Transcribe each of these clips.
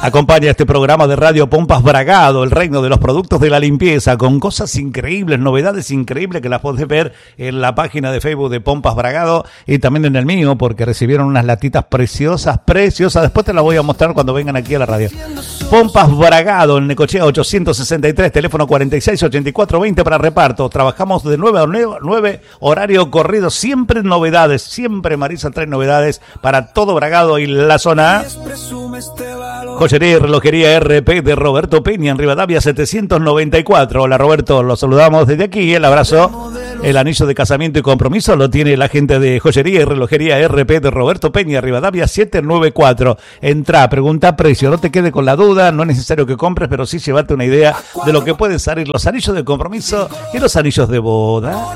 Acompaña este programa de Radio Pompas Bragado, el reino de los productos de la limpieza, con cosas increíbles, novedades increíbles que las podés ver en la página de Facebook de Pompas Bragado y también en el mío, porque recibieron unas latitas preciosas. Después te las voy a mostrar cuando vengan aquí a la radio. Pompas Bragado, en Necochea 863, teléfono 468420 para reparto. Trabajamos de 9 a 9, horario corrido, siempre novedades, siempre Marisa trae novedades para todo Bragado y la zona. Joyería y relojería RP de Roberto Peña en Rivadavia 794. Hola Roberto, lo saludamos desde aquí, el abrazo. El anillo de casamiento y compromiso lo tiene la gente de Joyería y relojería RP de Roberto Peña, Rivadavia 794. Entra, pregunta precio, no te quede con la duda, no es necesario que compres, pero sí llevate una idea de lo que pueden salir los anillos de compromiso y los anillos de boda.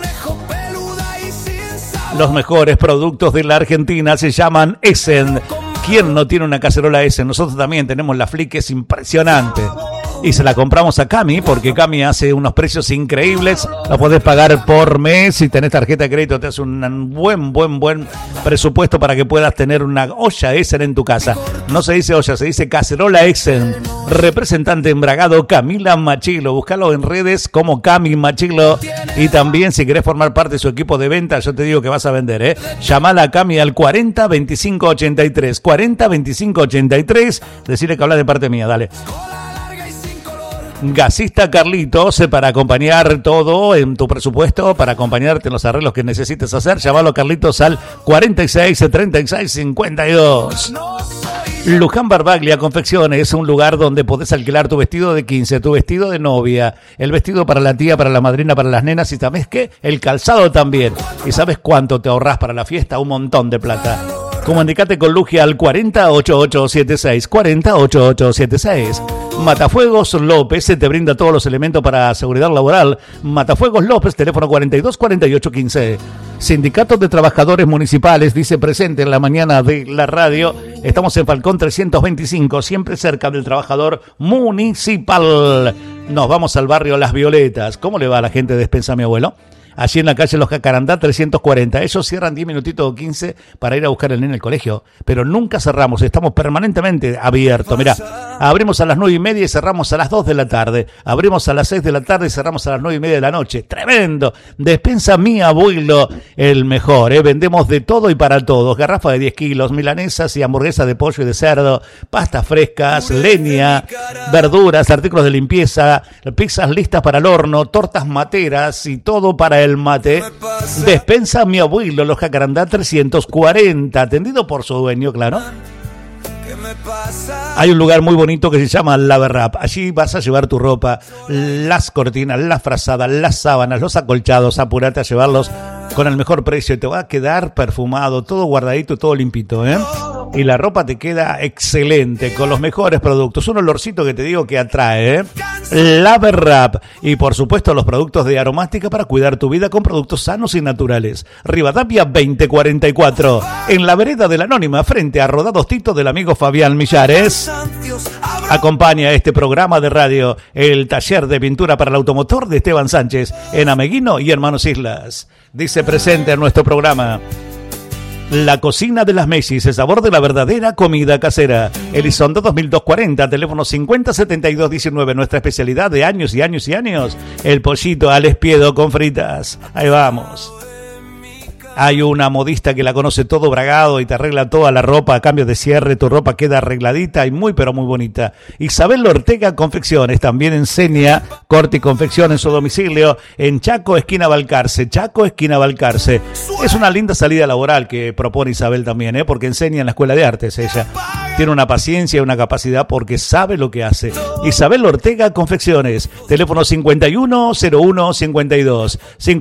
Los mejores productos de la Argentina se llaman Essen. ¿Quién no tiene una cacerola Essen? Nosotros también tenemos la Flick, es impresionante. Y se la compramos a Cami, porque Cami hace unos precios increíbles. La podés pagar por mes. Si tenés tarjeta de crédito, te hace un buen presupuesto para que puedas tener una olla Essen en tu casa. No se dice olla, se dice cacerola Essen. Representante en Bragado, Camila Machilo. Búscalo en redes como Cami Machilo. Y también, si querés formar parte de su equipo de venta, yo te digo que vas a vender, Llamala a Cami al 40 25 83. 40 25 83. Decirle que habla de parte mía, dale. Gasista Carlitos, para acompañar todo en tu presupuesto, para acompañarte en los arreglos que necesites hacer, llamalo a Carlitos al 46 36 52. Luján Barbaglia Confecciones es un lugar donde podés alquilar tu vestido de 15, tu vestido de novia, el vestido para la tía, para la madrina, para las nenas y ¿sabes qué? El calzado también. ¿Y sabes cuánto te ahorrás para la fiesta? Un montón de plata. Comunicate con Lugia al 408876, 408876. Matafuegos López te brinda todos los elementos para seguridad laboral. Matafuegos López, teléfono 424815. Sindicato de Trabajadores Municipales dice presente en la mañana de la radio. Estamos en Falcón 325, siempre cerca del trabajador municipal. Nos vamos al barrio Las Violetas. ¿Cómo le va a la gente de Despensa Mi Abuelo? Allí en la calle Los Jacarandá 340. Ellos cierran 10 minutitos o 15 para ir a buscar al nene al colegio. Pero nunca cerramos, estamos permanentemente abiertos. Mirá, abrimos a las 9:30 y cerramos a las 2 de la tarde. Abrimos a las 6 de la tarde y cerramos a las 9:30 de la noche. ¡Tremendo! Despensa Mi Abuelo, el mejor, Vendemos de todo y para todos. Garrafa de 10 kilos, milanesas y hamburguesas de pollo y de cerdo, pastas frescas, leña, verduras, artículos de limpieza, pizzas listas para el horno, tortas materas y todo para el mate. Despensa Mi Abuelo, Los Jacarandá 340, atendido por su dueño, claro. Hay un lugar muy bonito que se llama La Verrap. Allí vas a llevar tu ropa, las cortinas, las frazadas, las sábanas, los acolchados. Apurate a llevarlos con el mejor precio y te va a quedar perfumado, todo guardadito, todo limpito, Y la ropa te queda excelente, con los mejores productos. Un olorcito que te digo que atrae, La Verrap. Y por supuesto los productos de aromática para cuidar tu vida con productos sanos y naturales. Rivadavia 2044, en la vereda de la Anónima, frente a Rodados Tito del amigo Fabián Millares. Acompaña este programa de radio el taller de pintura para el automotor de Esteban Sánchez en Ameguino y Hermanos Islas. Dice presente en nuestro programa La Cocina de las Messis, el sabor de la verdadera comida casera. Elizondo 2240, teléfono 507219. Nuestra especialidad de años y años y años, el pollito al espiedo con fritas. Ahí vamos. Hay una modista que la conoce todo Bragado y te arregla toda la ropa a cambio de cierre. Tu ropa queda arregladita y muy pero muy bonita. Isabel Ortega Confecciones también enseña corte y confección en su domicilio en Chaco, esquina Balcarce. Chaco, esquina Balcarce. Es una linda salida laboral que propone Isabel también, porque enseña en la Escuela de Artes ella. Tiene una paciencia y una capacidad porque sabe lo que hace. Isabel Ortega Confecciones, teléfono 510152,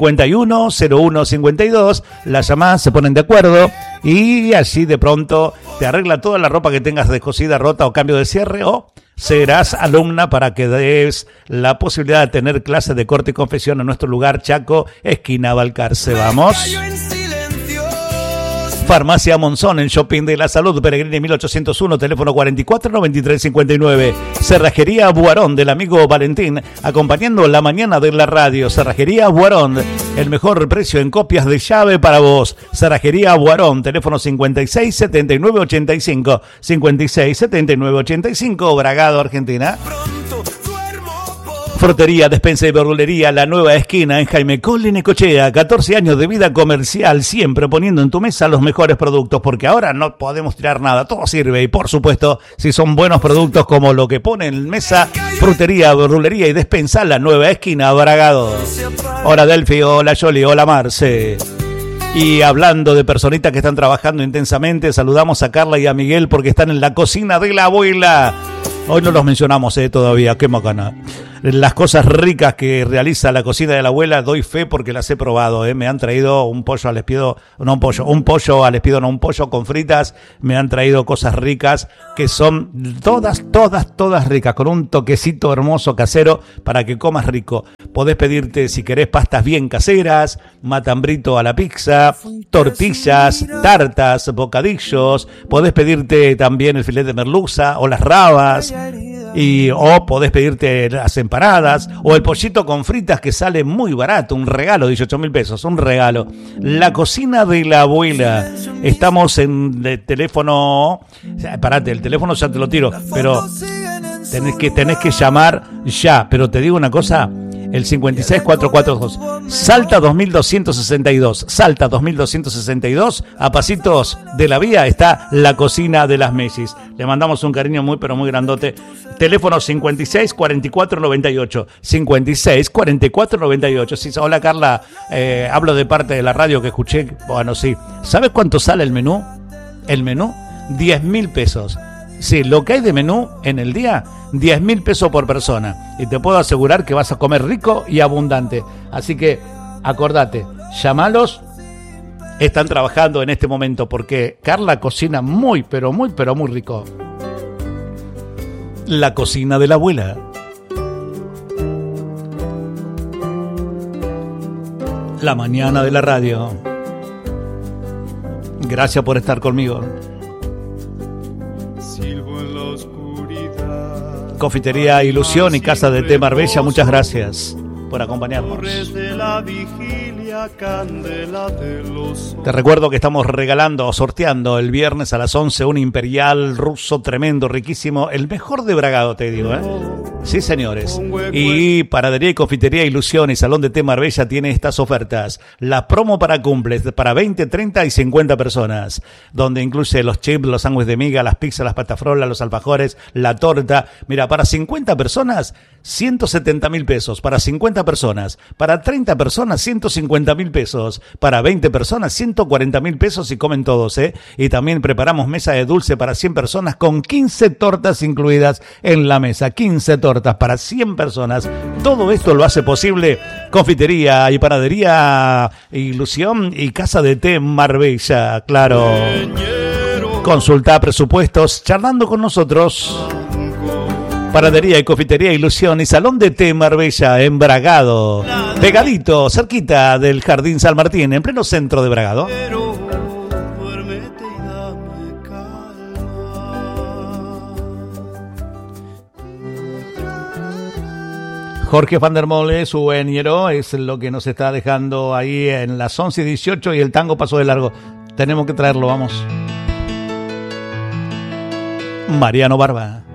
510152. La llamás, se ponen de acuerdo y así de pronto te arregla toda la ropa que tengas descosida, rota o cambio de cierre, o serás alumna para que des la posibilidad de tener clases de corte y confección en nuestro lugar, Chaco, esquina Balcarce. Vamos. Farmacia Monzón, el shopping de la salud, Peregrini 1801, teléfono 449359. Cerrajería Buarón del amigo Valentín, acompañando la mañana de la radio. Cerrajería Buarón, el mejor precio en copias de llave para vos. Cerrajería Buarón, teléfono 567985, 567985, Bragado, Argentina. Frutería, despensa y verdulería, La Nueva Esquina en Jaime Coll y Necochea. 14 años de vida comercial, siempre poniendo en tu mesa los mejores productos, porque ahora no podemos tirar nada, todo sirve. Y por supuesto, si son buenos productos como lo que pone en mesa, frutería, verdulería y despensa, La Nueva Esquina, Bragado. Hola Delphi, hola Yoli, hola Marce. Y hablando de personitas que están trabajando intensamente, saludamos a Carla y a Miguel porque están en la cocina de la abuela. Hoy no los mencionamos todavía, qué macana. Las cosas ricas que realiza la cocina de la abuela, doy fe porque las he probado. Me han traído un pollo al espiedo, no un pollo, un pollo al espiedo, no un pollo con fritas. Me han traído cosas ricas que son todas ricas, con un toquecito hermoso casero para que comas rico. Podés pedirte, si querés, pastas bien caseras, matambrito a la pizza, tortillas, tartas, bocadillos. Podés pedirte también el filete de merluza o las rabas. O podés pedirte las empanadas o el pollito con fritas que sale muy barato, un regalo, 18.000 pesos, un regalo. La cocina de la abuela. Estamos en el teléfono, parate, el teléfono ya te lo tiro, pero tenés que llamar ya, pero te digo una cosa, el 56442, Salta 2262, a pasitos de la vía está la cocina de las Messis. Le mandamos un cariño muy pero muy grandote. Teléfono 564498, 564498. Sí, hola Carla, hablo de parte de la radio que escuché. Bueno, sí. ¿Sabes cuánto sale el menú? El menú, 10.000 pesos. Sí, lo que hay de menú en el día, 10.000 pesos por persona. Y te puedo asegurar que vas a comer rico y abundante. Así que, acordate, llamalos. Están trabajando en este momento porque Carla cocina muy, pero muy, pero muy rico. La cocina de la abuela. La mañana de la radio. Gracias por estar conmigo. Confitería Ilusión y Casa de Té Marbella, muchas gracias por acompañarnos. Te recuerdo que estamos regalando o sorteando el viernes a las 11 un imperial ruso tremendo, riquísimo, el mejor de Bragado, te digo, Sí, señores. Y Panadería y Confitería Ilusión y Salón de Té Marbella tiene estas ofertas. La promo para cumples para 20, 30 y 50 personas, donde incluye los chips, los sándwiches de miga, las pizzas, las patafrolas, los alfajores, la torta. Mira, para 50 personas, 170.000 pesos. Para 50 personas. Para 30 personas, 150.000 pesos. Para 20 personas, 140.000 pesos y comen todos, Y también preparamos mesa de dulce para 100 personas con 15 tortas incluidas en la mesa. 15 tortas para 100 personas. Todo esto lo hace posible Confitería y Panadería Ilusión y Casa de Té Marbella, claro. Consulta presupuestos charlando con nosotros. Panadería y Confitería Ilusión y Salón de Té Marbella en Bragado, pegadito, cerquita del Jardín San Martín, en pleno centro de Bragado. Jorge Van der Mole, su veniero, es lo que nos está dejando ahí en las 11:18 y el tango pasó de largo. Tenemos que traerlo, vamos. Mariano Barba.